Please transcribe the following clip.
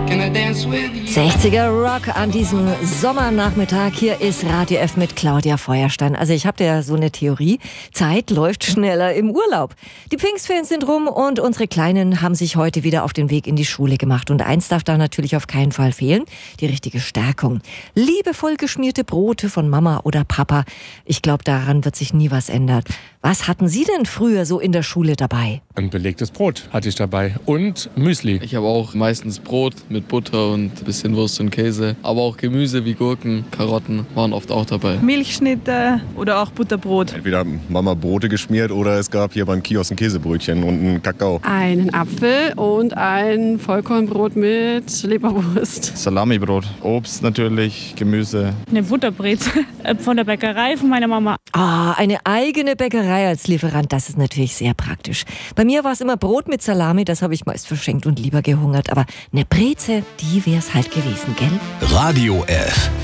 60er Rock an diesem Sommernachmittag. Hier ist Radio F mit Claudia Feuerstein. Also ich habe ja so eine Theorie, Zeit läuft schneller im Urlaub. Die Pfingstferien sind rum und unsere Kleinen haben sich heute wieder auf den Weg in die Schule gemacht. Und eins darf da natürlich auf keinen Fall fehlen, die richtige Stärkung. Liebevoll geschmierte Brote von Mama oder Papa. Ich glaube, daran wird sich nie was ändern. Was hatten Sie denn früher so in der Schule dabei? Ein belegtes Brot hatte ich dabei und Müsli. Ich habe auch meistens Brot mit Butter und ein bisschen Wurst und Käse. Aber auch Gemüse wie Gurken, Karotten waren oft auch dabei. Milchschnitte oder auch Butterbrot. Entweder Mama Brote geschmiert oder es gab hier beim Kiosk ein Käsebrötchen und einen Kakao. Einen Apfel und ein Vollkornbrot mit Leberwurst. Salamibrot, Obst natürlich, Gemüse. Eine Butterbreze von der Bäckerei von meiner Mama. Eine eigene Bäckerei als Lieferant, das ist natürlich sehr praktisch. Bei mir war es immer Brot mit Salami, das habe ich meist verschenkt und lieber gehungert. Aber eine Breze, die wäre es halt gewesen, gell? Radio F.